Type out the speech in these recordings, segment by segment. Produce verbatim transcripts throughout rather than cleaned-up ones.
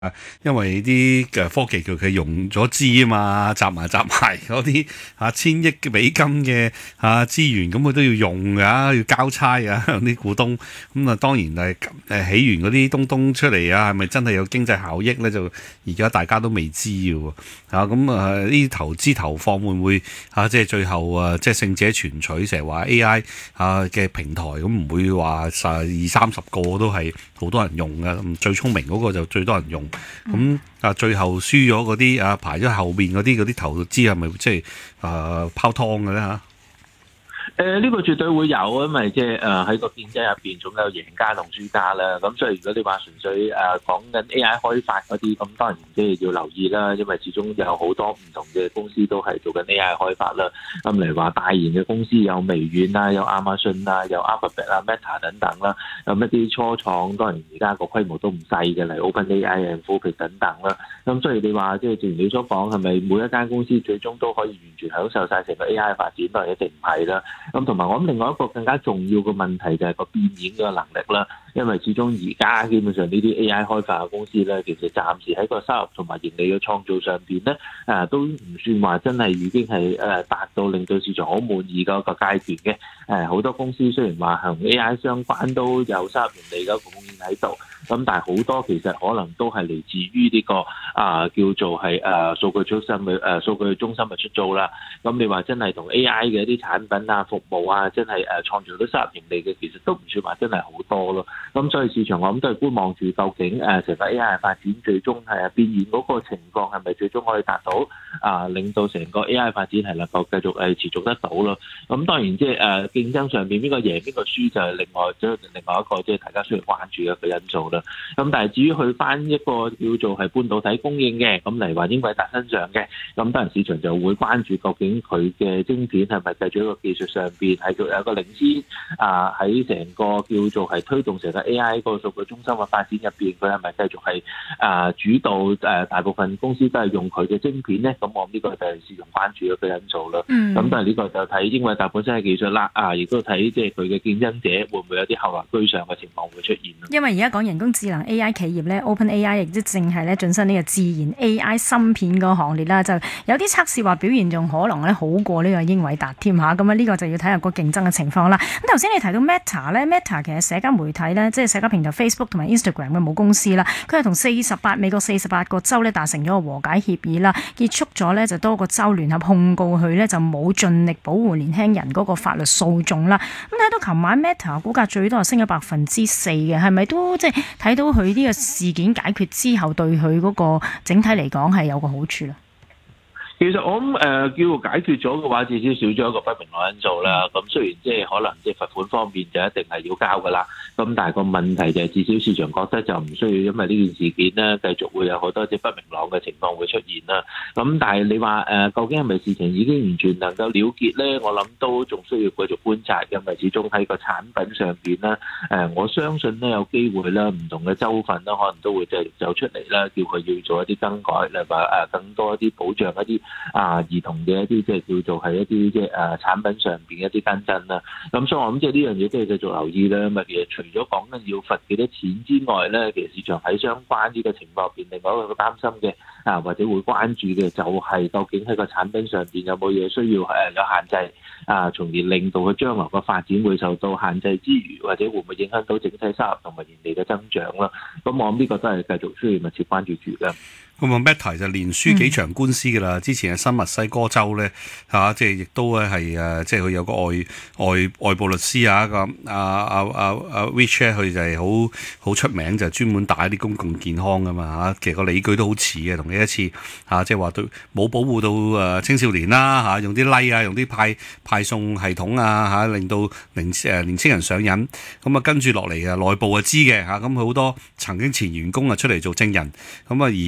因為啲嘅科技佢佢融咗資啊嘛，集埋集埋嗰啲嚇千億嘅美金嘅嚇資源，咁佢都要用㗎，要交差啊向啲股東。咁啊當然係誒起源嗰啲東東出嚟啊，係咪真係有經濟效益咧？就而家大家都未知嘅喎。嚇咁啊呢啲投資投放會唔會嚇即係最後啊即係勝者全取？成日話 A I 嚇嘅平台咁唔會話十二三十個都係好多人用嘅，咁最聰明嗰個就最多人用。咁啊，最後輸咗嗰啲啊，排咗後邊嗰啲嗰啲投資係咪即係啊拋湯嘅咧嚇？ 誒呢、呃這個絕對會有，因為即係誒喺個競爭入邊總有贏家同輸家啦。咁所以如果你話純粹誒、呃、講緊 A I 開發嗰啲，咁當然即係要留意啦，因為始終有好多唔同嘅公司都係做緊 A I 開發啦。咁例如話大型嘅公司有微軟啊，有亞馬遜啊，有 Alphabet 啊、Meta 等等啦。咁一啲初創當然而家個規模都唔細嘅，例如 OpenAI、Anthropic 等等啦。咁所以你話即係正如你所講，係咪每一間公司最終都可以完全享受晒成個 A I 發展？當然一定唔係啦。咁同埋我諗另外一個更加重要嘅問題就係個變現嘅能力啦，因為始終而家基本上呢啲 A I 開發嘅公司咧，其實暫時喺個收入同埋盈利嘅創造上邊咧，誒都唔算話真係已經係誒達到令到市場好滿意嘅一個階段嘅。誒好多公司雖然話同 A I 相關都有收入盈利嘅貢獻喺度，咁但係好多其實可能都係嚟自於呢個啊叫做係誒數據中心嘅誒數據中心嘅出租啦。咁你話真係同 A I 嘅一啲產品啊服務啊，真係誒創造到收入盈利嘅，其實都唔算話真係好多咯。咁所以市場我諗都係觀望住，究竟誒成個 A I 發展最終係變現嗰個情況係咪最終可以達到啊，令到成個 A I 發展係能夠繼續誒持續得到咯。咁當然即係誒競爭上邊邊個贏邊個輸就係另外即係另外一個即係大家需要關注嘅一個因素啦。咁但係至於去翻一個叫做係半導體供應嘅，咁例如話英偉達身上嘅，咁當然市場就會關注究竟佢嘅晶片係咪繼續一個技術上邊係有一個領先啊，喺成個叫做係推動成個 A I 個數據中心嘅發展入邊，佢係咪繼續係啊主導誒大部分公司都係用佢嘅晶片咧？咁我諗呢個就係市場關注嘅一個因素啦。咁、嗯、但係呢個就睇英偉達本身嘅技術啦，啊亦都睇即係佢嘅競爭者會唔會有啲後來居上嘅情況會出現咯。 因為而家講人工智能 A I 企業咧 ，OpenAI 亦都正係咧進身呢個自然 A I 芯片個行列啦，就有啲測試話表現仲可能咧好過呢個英偉達添嚇，咁啊呢個就要睇下個競爭嘅情況啦。咁頭先你提到 Meta 咧 ，Meta 其實社交媒體咧，即係社交平台 Facebook 同埋 Instagram 嘅母公司啦，佢係同四十八美國四十八個州咧達成咗個和解協議啦，結束咗咧就多個州聯合控告佢咧就冇盡力保護年輕人嗰個法律訴訟啦。咁睇到琴晚 Meta 股價最多係升咗百分之四嘅，係咪都即係睇到佢呢個事件解決之後對佢嗰個整體嚟講係有個好處啦？ 其實我諗誒、呃、叫解決咗嘅話，至少少咗一個不明朗因素啦。咁雖然即係可能即係罰款方面就一定係要交㗎啦。咁但係個問題就係至少市場覺得就唔需要因為呢件事件咧繼續會有好多即係不明朗嘅情況會出現啦。咁但係你話誒、呃、究竟係咪事情已經完全能夠了結咧？我諗都仲需要繼續觀察，因為始終喺個產品上邊咧誒，我相信咧有機會啦，唔同嘅州份咧可能都會繼續走出嚟啦，叫佢要做一啲更改，例如話誒更多一啲保障一啲啊，兒童嘅一啲即係叫做係一啲即係誒產品上邊一啲更新啦。咁所以我諗即係呢樣嘢都要繼續留意啦。咁啊，其實除咗講緊要罰幾多錢之外咧，其實市場喺相關呢個情況入邊，另外一個擔心嘅啊，或者會關注嘅就係究竟喺個產品上邊有冇嘢需要誒有限制啊，從而令到佢將來個發展會受到限制之餘，或者會唔會影響到整體收入同埋盈利嘅增長啦？咁我諗呢個都係繼續需要密切關注住嘅。 咁啊 Meta 就連輸幾場官司㗎啦，之前喺新墨西哥州咧嚇，即係亦都咧係誒，即係佢有個外外外部律師啊，個阿阿阿阿 Rich 佢就係好好出名，就係專門打啲公共健康㗎嘛嚇。其實個理據都好似嘅，同你一次嚇，即係話對冇保護到誒青少年啦嚇，用啲 like 啊，用啲派派送系統啊嚇，令到年誒年青人上癮。咁啊跟住落嚟啊，內部啊知嘅嚇，咁佢好多曾經前員工啊出嚟做證人，咁啊而誒。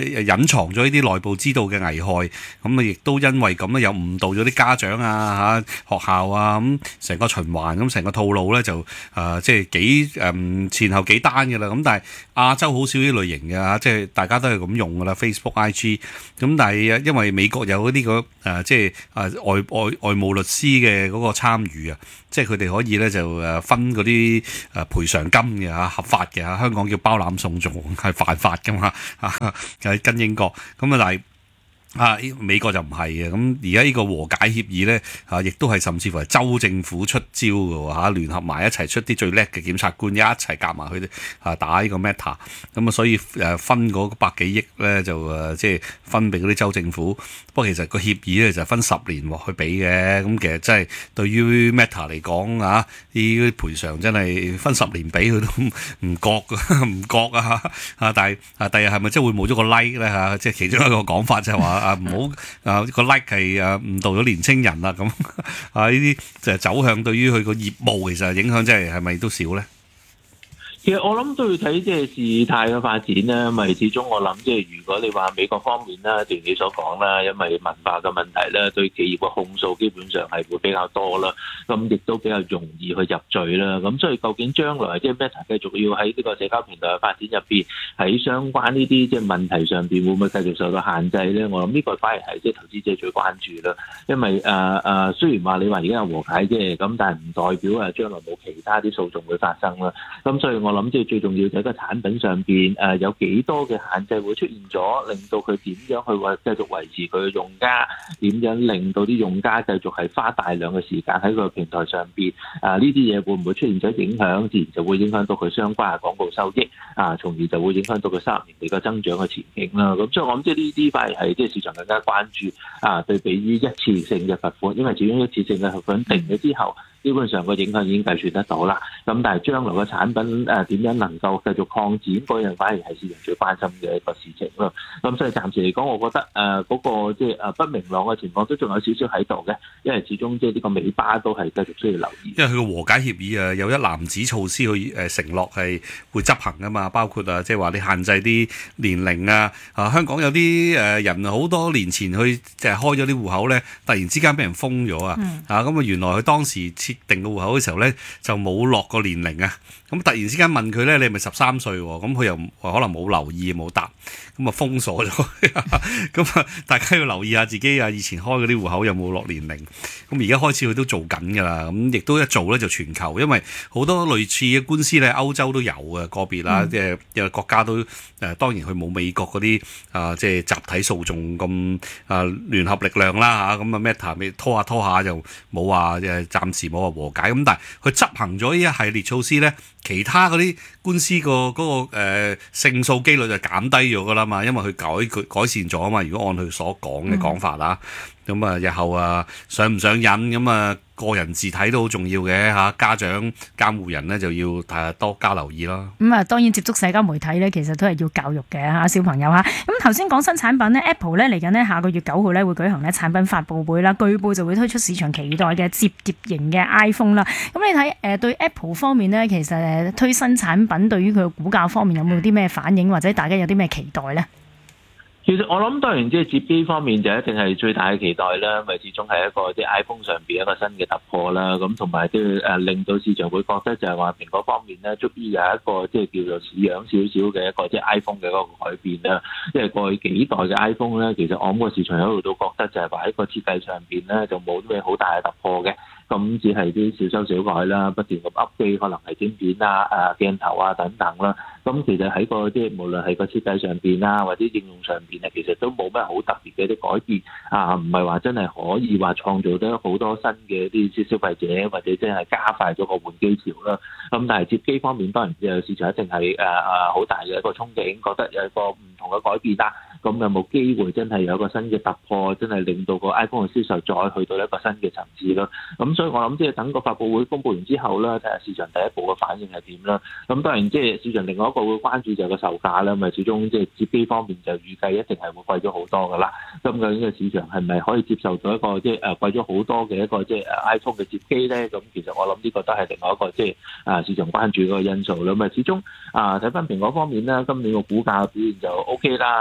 係隱藏咗呢啲內部知道嘅危害，咁啊亦都因為咁咧又誤導咗啲家長啊嚇學校啊，咁成個循環咁成個套路咧就誒即係幾誒前後幾單嘅啦。咁但係亞洲好少呢類型嘅嚇，即係大家都係咁用噶啦 Facebook、I G。咁但係因為美國有嗰啲個誒即係誒外外外務律師嘅嗰個參與啊，即係佢哋可以咧就誒分嗰啲誒賠償金嘅嚇，合法嘅嚇，香港叫包攬送仲係犯法噶嘛嚇，係跟英國咁啊，但係啊美國就唔係嘅。咁而家呢個和解協議咧啊，亦都係甚至乎係州政府出招嘅喎嚇，聯合埋一齊出啲最叻嘅檢察官一齊夾埋佢哋啊打呢個 Meta。咁啊所以誒分嗰百幾億咧就誒即係分俾嗰啲州政府。不過其實個協議咧就分十年喎去俾嘅。咁其實真係對於 Meta 嚟講啊，呢啲賠償真係分十年俾佢都唔覺㗎，唔覺啊啊！但係啊，第日係咪真係會冇咗個 like 咧嚇？即係其中一個講法就係話。啊唔好啊個 like 係啊誤導咗年青人啦咁啊呢啲就係走向對於佢個業務其實影響真係係咪都少咧？ 其實我諗都要睇即係事態嘅發展啦，咪始終我諗即係如果你話美國方面啦，正如你所講啦，因為文化嘅問題咧，對企業嘅控訴基本上係會比較多啦，咁亦都比較容易去入罪啦。咁所以究竟將來即係 Meta 繼續要喺呢個社交平台嘅發展入邊，喺相關呢啲即係問題上邊會唔會繼續受到限制咧？我諗呢個反而係即係投資者最關注啦。因為誒誒、呃呃，雖然話你話而家有和解啫，咁但係唔代表啊將來冇其他啲訴訟會發生啦。咁所以我諗即係最重要就係個產品上邊誒有幾多嘅限制會出現咗，令到佢點樣去維繼續維持佢嘅用家，點樣令到啲用家繼續係花大量嘅時間喺個平台上邊啊？呢啲嘢會唔會出現咗影響？自然就會影響到佢相關嘅廣告收益啊，從而就會影響到佢三年嚟個增長嘅前景啦。咁所以我諗即係呢啲反而係即係市場更加關注啊，對比於一次性嘅罰款，因為始終一次性嘅罰款定咗之後，基本上個影響已經計算得到啦。咁但係將來嘅產品誒點樣能夠繼續擴展嗰樣，反而係市場最關心嘅一個事情咯。咁所以暫時嚟講，我覺得誒嗰、呃那個即係誒不明朗嘅情況都仲有少少喺度嘅，因為始終即係呢個尾巴都係繼續需要留意。 因為佢個和解協議啊，有一籃子措施去誒承諾係會執行噶嘛，包括啊即係話你限制啲年齡啊，啊香港有啲誒人好多年前去即係開咗啲戶口咧，突然之間俾人封咗啊，嗯、啊咁啊原來佢當時設定個戶口嘅時候咧就冇落個年齡啊，咁突然之間問佢咧你係咪十三歲喎？咁佢又可能冇留意冇答，咁啊封鎖咗，咁啊大家要留意下自己啊以前開嗰啲戶口有冇落年齡，咁而家開始佢都做緊㗎啦，咁亦都一做咧就全球，因為好多類似嘅官司咧歐洲都有嘅個別啦，即係有國家都誒當然佢冇美國嗰啲啊即係集體訴訟咁啊聯合力量啦嚇，咁啊 Meta 咪拖下拖下就冇話誒暫時冇話和解，咁但係佢執行咗呢一系列措施咧，其他嗰啲官司個嗰個誒勝訴機率就減低咗㗎啦嘛，因為佢改佢改善咗啊嘛。如果按佢所講嘅講法啊，咁啊、嗯、日後啊上唔上癮咁啊個人字體都好重要嘅嚇，家長監護人咧就要誒多加留意啦。 咁啊、嗯、當然接觸社交媒體咧，其實都係要教育嘅嚇小朋友嚇。咁頭先講新產品咧 ，Apple 咧嚟緊呢下個月九號咧會舉行咧產品發佈會啦，據報就會推出市場期待嘅摺疊型嘅 iPhone 啦。咁你睇誒、呃、對 Apple 方面咧，其實誒推新產品對於佢嘅股價方面有冇啲咩反應，或者大家有啲咩期待咧？ 其實我諗當然即係摺機方面就一定係最大嘅期待啦，因為始終係一個即係 iPhone 上邊一個新嘅突破啦，咁同埋即係誒令到市場會覺得就係話蘋果方面咧，終於有一個即係叫做似樣少少嘅一個即係 iPhone 嘅嗰個改變啦。因為過去幾代嘅 iPhone 咧，其實我諗個市場一路都覺得就係話喺個設計上邊咧就冇咩好大嘅突破嘅。咁只係啲小修小改啦，不斷咁 update，可能係晶片啊、誒鏡頭啊等等啦。咁其實喺個即係無論係個設計上邊啊，或者應用上邊啊，其實都冇咩好特別嘅啲改變啊，唔係話真係可以話創造得好多新嘅啲消費者，或者真係加快咗個換機潮啦。咁但係摺機方面，當然誒市場一定係誒誒好大嘅一個憧憬，覺得有一個唔同嘅改變啦。咁有冇機會真係有一個新嘅突破，真係令到個 iPhone 嘅銷售再去到一個新嘅層次咯？咁所以我諗即係等個發佈會公佈完之後啦，睇下市場第一步嘅反應係點啦。咁當然即係市場另外一個會關注就係個售價啦，咪始終即係摺機方面就預計一定係會貴咗好多噶啦。咁究竟個市場係咪可以接受到一個即係誒貴咗好多嘅一個即係誒 iPhone 嘅摺機咧？咁其實我諗呢個都係另外一個即係啊市場關注嗰個因素啦。咪始終啊睇翻蘋果方面啦，今年個股價表現就 O K 啦，即係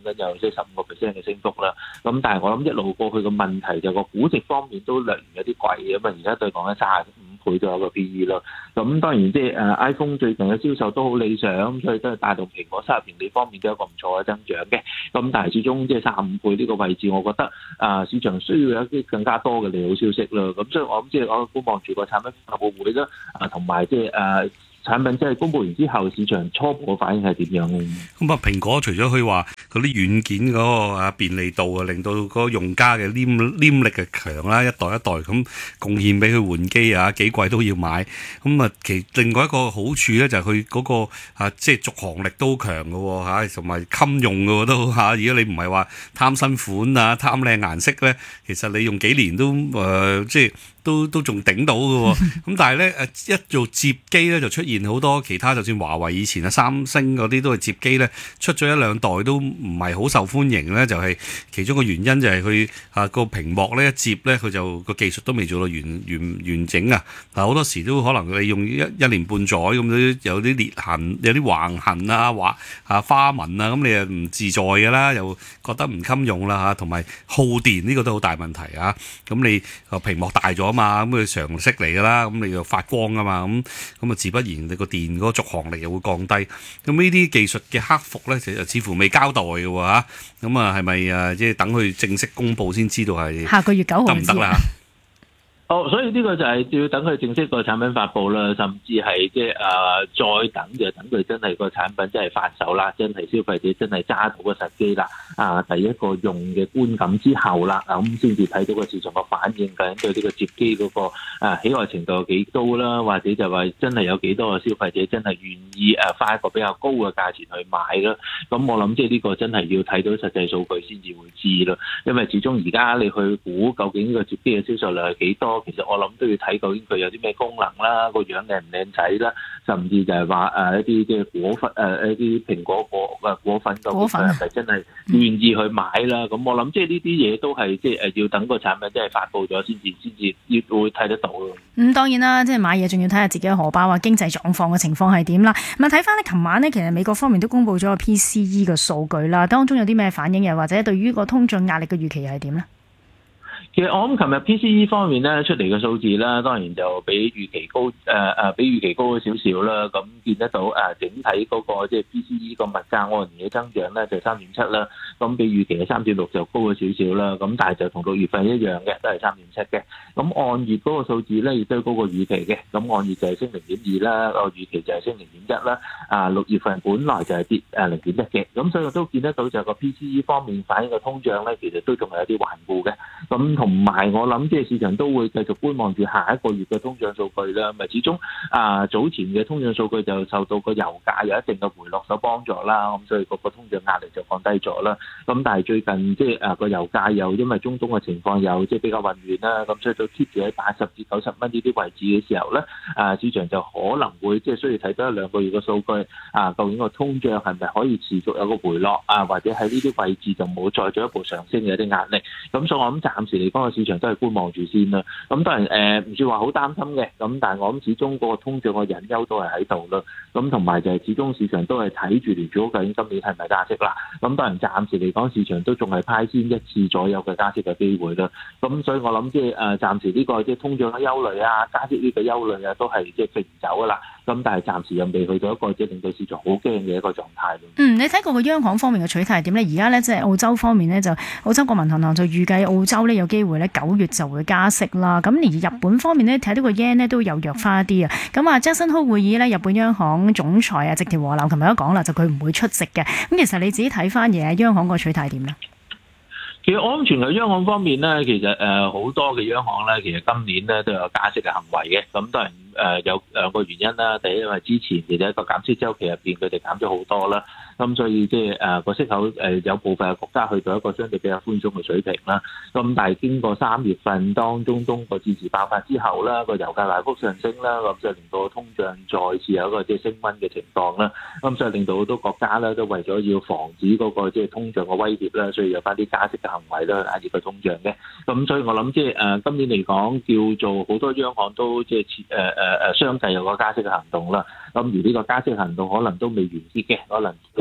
緊有即係十五個 percent 嘅升幅啦。咁但係我諗一路過去嘅問題就個估值方面都略然有啲貴啊嘛，而家對講緊三十五倍左右個 P E 咯。咁當然即係誒 iPhone 最近嘅銷售都好理想，咁所以都係帶動蘋果收入盈利方面都有一個唔錯嘅增長嘅。咁但係始終即係三十五倍呢個位置，我覺得啊、呃、市場需要有一啲更加多嘅利好消息啦。咁所以我諗即係我觀望住個產品發佈會啦，啊同埋即係誒。產品即係公佈完之後，市場初步嘅反應係點樣咧？ 咁啊，蘋果除咗佢話嗰啲軟件嗰個啊便利度啊，令到嗰個用家嘅黏黏力嘅強啦，一代一代咁貢獻俾佢換機啊，幾貴都要買。咁啊，其另外一個好處咧就係佢嗰個啊，即係續航力都強嘅喎嚇，同埋襟用嘅喎都嚇。如果你唔係話貪新款啊、貪靚顏色咧，其實你用幾年都誒、呃、即係。都都仲頂到嘅喎，咁但係咧誒一做摺機咧就出現好多其他，就算華為以前啊、三星嗰啲都係摺機咧，出咗一兩代都唔係好受歡迎咧，就係、是、其中個原因就係佢啊個屏幕咧一摺咧佢就個技術都未做到完完完整啊，嗱好多時都可能你用一一年半載咁都有啲裂痕、有啲橫痕啊、畫啊花紋啊，咁你又唔自在嘅啦，又覺得唔襟用啦嚇，同埋耗電呢、這個都好大問題啊，咁你個屏幕大咗嘛，咁佢常識嚟噶啦，咁你又發光啊嘛，咁咁啊自不然你個電嗰個續航力又會降低，咁呢啲技術嘅克服咧，就似乎未交代嘅喎嚇，咁啊係咪啊即係等佢正式公佈先知道係下個月九號得唔得啦？ 哦，所以呢個就係要等佢正式個產品發布啦，甚至係即係誒再等就等佢真係個產品真係發售啦，真係消費者真係揸到個實機啦，啊第一個用嘅觀感之後啦，咁先至睇到個市場個反應，究竟對呢個摺機嗰個啊喜愛程度有幾高啦，或者就話真係有幾多個消費者真係願意誒花一個比較高嘅價錢去買啦。咁我諗即係呢個真係要睇到實際數據先至會知啦，因為始終而家你去估究竟呢個摺機嘅銷售量係幾多？其實我諗都要睇究竟佢有啲咩功能啦，個樣靚唔靚仔啦，甚至就係話誒一啲即係果粉誒一啲蘋果果誒果粉究竟係咪真係願意去買啦？咁我諗即係呢啲嘢都係即係誒要等個產品真係發布咗先至先至要會睇得到咯。咁、 嗯、當然啦，即係買嘢仲要睇下自己嘅荷包啊、經濟狀況嘅情況係點啦。咁啊睇翻咧，琴晚呢，其實美國方面都公布咗個 P C E 嘅數據啦，當中有啲咩反應，又或者對於個通脹壓力嘅預期又係點呢？ 其實我諗琴日 P C E 方面咧出嚟嘅數字啦，當然就比預期高，誒、呃、誒比預期高咗少少啦。咁見得到誒、呃、整體嗰個即係 P C E 個物價按年嘅增長咧就三點七啦，咁比預期嘅三點六就高咗少少啦。咁但係就同六月份一樣嘅，都係三點七嘅。咁按月嗰個數字咧亦都高過預期嘅，咁按月就係升零點二啦，個預期就係升零點一啦。啊六月份本來就係跌誒零點一嘅，咁所以我都見得到就係個 P C E 方面反映嘅通脹咧，其實都仲係有啲頑固嘅。咁同埋我諗，即係市場都會繼續觀望住下一個月嘅通脹數據啦。咪始終啊早前嘅通脹數據就受到個油價有一定嘅回落所幫助啦，咁所以個個通脹壓力就降低咗啦。咁但係最近即係啊個油價又因為中東嘅情況又即係比較混亂啦，咁所以都 keep 住喺八十至九十蚊呢啲位置嘅時候咧，啊市場就可能會即係需要睇多一兩個月嘅數據啊，究竟個通脹係咪可以持續有個回落啊，或者喺呢啲位置就冇再進一步上升嘅一啲壓力。咁所以我諗暫時嚟講個市場都係觀望住先啦。咁當然誒唔算話好擔心嘅，咁但係我諗始終嗰個通脹嘅隱憂都係喺度啦。咁同埋就係始終市場都係睇住聯儲局究竟今年係咪加息啦。咁當然暫時嚟講，市場都仲係派先一次左右嘅加息嘅機會啦。咁所以我諗即係誒暫時呢個即係通脹嘅憂慮啊、加息呢個憂慮啊，都係即係飛唔走噶啦。咁但係暫時又未去到一個即係令到市場好驚嘅一個狀態。 嗯，你睇過個央行方面嘅取態係點咧？而家咧即係澳洲方面咧，就澳洲國民銀行就預計澳洲咧有機會咧九月就會加息啦。咁而日本方面咧睇到個 yen 咧都有弱翻一啲啊。咁啊，Jackson Hole 會議咧，日本央行總裁啊，植田和男琴日都講啦，就佢唔會出席嘅。咁其實你自己睇翻嘢，央行個取態點咧？ 其實我諗全球央行方面咧，其實誒好多嘅央行咧，其實今年咧都有加息嘅行為嘅。咁當然誒有兩個原因啦。第一，因為之前其實一個減息週期入邊，佢哋減咗好多啦。咁所以即係誒個息口誒有部分嘅國家去到一個相對比較寬鬆嘅水平啦。咁但係經過三月份當中東個戰事爆發之後啦，個油價大幅上升啦，咁就令到通脹再次有一個即係升溫嘅情況啦。咁所以令到好多國家咧都為咗要防止嗰個即係通脹嘅威脅啦，所以有翻啲加息嘅行為啦，去壓抑個通脹嘅。咁所以我諗即係誒今年嚟講，叫做好多央行都即係誒誒誒相繼有個加息嘅行動啦。咁而呢個加息行動可能都未完結嘅，可能都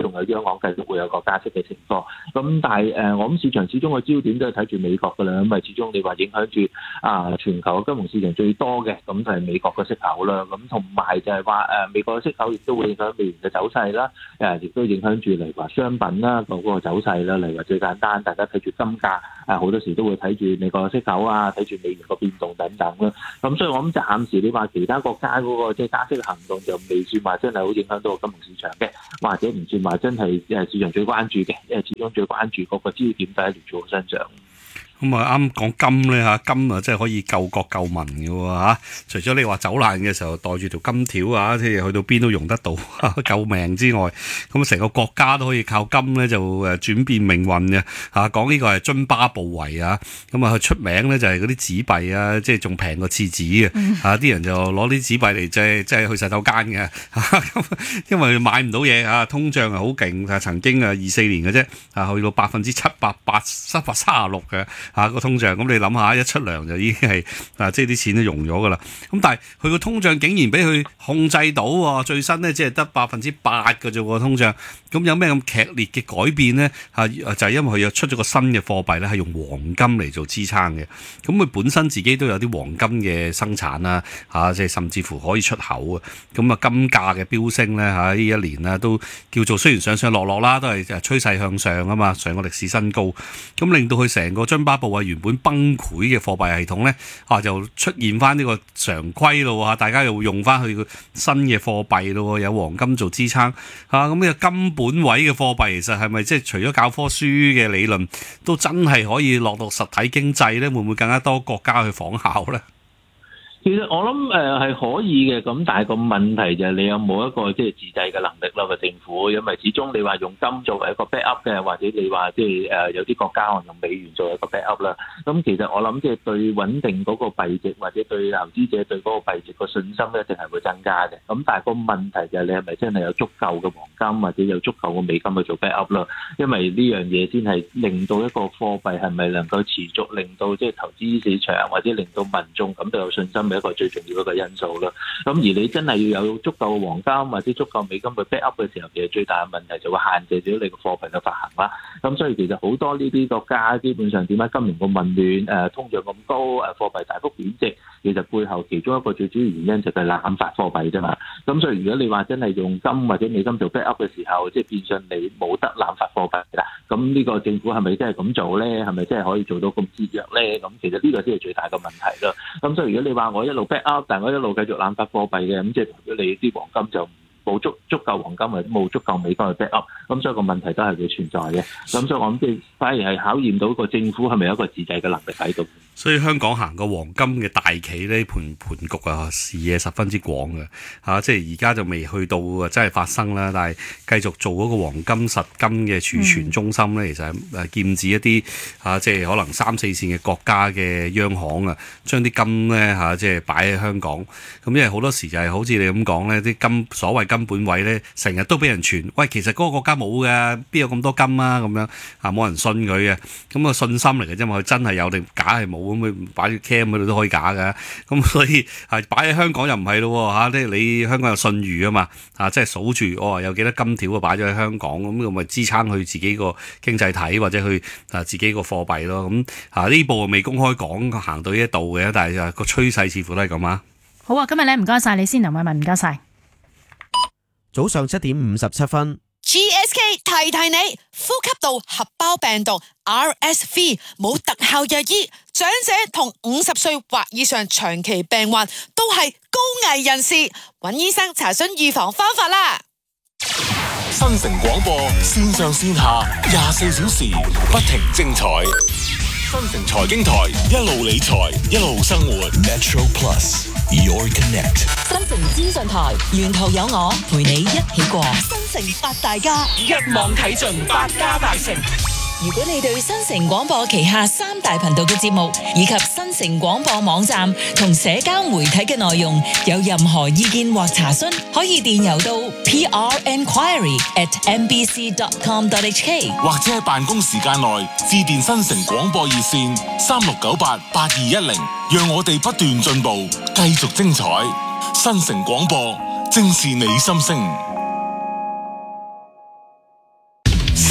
仲有央行繼續會有個加息嘅情況。咁但係誒、呃，我諗市場始終個焦點都係睇住美國㗎啦，因為始終你話影響住啊全球金融市場最多嘅，咁就係美國嘅息口啦。咁同埋就係話誒美國嘅息口亦都會影響美元嘅走勢啦，誒亦都影響住例如話商品啦個嗰個走勢啦。例如話最簡單，大家睇住金價，啊好多時都會睇住美國嘅息口啊，睇住美元個變動等等啦。咁所以我諗暫時你話其他國家嗰個即係加息嘅行動就未算話真係好影響到個金融市場嘅，或者唔算話真係誒市場最關注嘅，因為始終最關注嗰個焦點都喺聯儲局身上。 咁啊啱講金咧嚇，金啊真係可以救國救民嘅喎嚇。除咗你話走難嘅時候袋住條金條啊，即係去到邊都用得到救命之外，咁成個國家都可以靠金咧就誒轉變命運嘅嚇。講呢個係津巴布韋啊，咁啊佢出名咧就係嗰啲紙幣啊，即係仲平過廁紙嘅嚇。啲人就攞啲紙幣嚟即係即係去洗手間嘅嚇，因為買唔到嘢嚇，通脹係好勁，但係曾經啊二四年嘅啫啊，去到百分之七百八七百三十六嘅。嚇個通脹，咁你諗下，一出糧就已經係啊，即係啲錢都用咗噶啦。咁但係佢個通脹竟然俾佢控制到喎，最新咧只係得百分之八嘅啫喎通脹。咁有咩咁劇烈嘅改變咧？嚇就係因為佢又出咗個新嘅貨幣咧，係用黃金嚟做支撐嘅。咁佢本身自己都有啲黃金嘅生產啦，嚇即係甚至乎可以出口啊。咁啊金價嘅飆升咧嚇呢一年啦，都叫做雖然上上落落啦，都係趨勢向上啊嘛，上個歷史新高。咁令到佢成個津巴布韋原本崩潰嘅貨幣系統咧，啊就出現翻呢個常規咯嚇，大家又會用翻佢個新嘅貨幣咯，有黃金做支撐嚇。咁呢個金本位嘅貨幣其實係咪即係除咗教科書嘅理論，都真係可以落到實體經濟咧？會唔會更加多國家去仿效咧？ 其實我諗誒係可以嘅，咁但係個問題就係你有冇一個即係自制嘅能力咯個政府，因為始終你話用金作為一個 backup 嘅，或者你話即係誒有啲國家可能用美元作為一個 backup 啦。咁其實我諗即係對穩定嗰個幣值或者對投資者對嗰個幣值個信心咧，一定係會增加嘅。咁但係個問題就係你係咪真係有足夠嘅黃金或者有足夠嘅美金去做 backup 咯？因為呢樣嘢先係令到一個貨幣係咪能夠持續令到即係投資市場或者令到民眾感到有信心。一個最重要一個因素啦，咁而你真係要有足夠嘅黃金或者足夠美金去 back up 嘅時候，其實最大嘅問題就會限制咗你個貨幣嘅發行啦。咁所以其實好多呢啲國家基本上點解金融咁混亂，誒通脹咁高，誒貨幣大幅貶值，其實背後其中一個最主要原因就係濫發貨幣啫嘛。咁所以如果你話真係用金或者美金做 back up 嘅時候，即係變相你冇得濫發貨幣啦。咁呢個政府係咪真係咁做咧？係咪真係可以做到咁節約咧？咁其實呢個先係最大嘅問題咯。咁所以如果你話我一路 back up，但我一路繼續濫發貨幣嘅，咁即係代表你啲黃金就冇足足夠黃金或者冇足夠美金去 back up，咁所以個問題都係會存在嘅。咁所以我諗即係反而係考驗到個政府係咪有一個自制嘅能力喺度。 所以香港行個黃金嘅大棋呢，盤盤局啊，視野十分之廣嘅嚇，即係而家就未去到真係發生啦，但係繼續做嗰個黃金實金嘅儲存中心呢，嗯、其實誒劍指一啲嚇，即係可能三四線嘅國家嘅央行啊，將啲金呢，嚇，即係擺喺香港。咁因為好多時就係好似你咁講呢，啲金所謂金本位呢，成日都俾人傳，喂，其實嗰個國家冇嘅，邊有咁多金啊？咁樣嚇冇人信佢嘅，咁個信心嚟嘅啫嘛，佢真係有定假係冇。咁佢擺住 cam 嗰度都可以假嘅，咁所以係擺喺香港又唔係咯嚇，即係你香港有信譽啊嘛，啊即係數住哦有幾多金條啊擺咗喺香港，咁咁咪支撐佢自己個經濟體或者去啊自己個貨幣咯，咁啊呢步未公開講行到呢一度嘅，但係個趨勢似乎都係咁啊。 好啊，今日咧唔該晒你先，林偉文唔該晒。 早上七點五十七分。 G S K 提提你，呼吸道合胞病毒 R S V 冇特效藥醫，長者同五十歲或以上長期病患都係高危人士，揾醫生查詢預防方法啦。 新城廣播線上線下廿四小時不停精彩，新城財經台一路理財一路生活 Metro Plus Your Connect， 新城資訊台沿途有我陪你一起過，新城八大家一網睇盡百家大成。 如果你對新城廣播旗下三大頻道嘅節目以及新城廣播網站同社交媒體嘅內容有任何意見或查詢，可以電郵到 p r enquiry at m b c dot com dot h k， 或者喺辦公時間內致電新城廣播熱線三六九八八二一零，讓我哋不斷進步，繼續精彩。新城廣播，正是你心聲。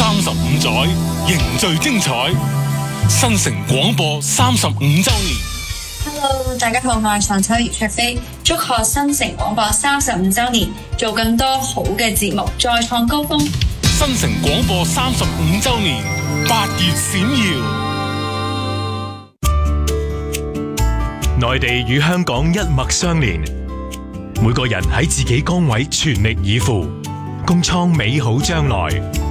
三十五載，凝聚精彩。新城廣播三十五週年。 Hello， 大家好，我係上秋葉卓飛，祝賀新城廣播三十五週年，做更多好嘅節目，再創高峰。 新城廣播三十五週年，八月閃耀。 內地與香港一脈相連，每個人喺自己崗位全力以赴，共創美好將來。